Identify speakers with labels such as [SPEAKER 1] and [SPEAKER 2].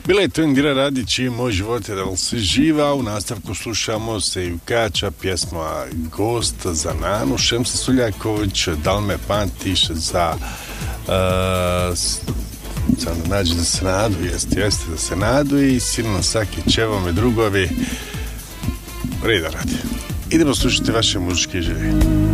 [SPEAKER 1] Bila je to Indira Radić i Moj život je da li se živa. U nastavku slušamo se Kača, pjesma Gost za Nanu, Šemsa Suljaković, Dal me pamtiš za nađi da se nadu, jeste da se nadu i Silno Saki, Čevome drugovi. Reda radi. Idemo slušati vaše muzičke želje.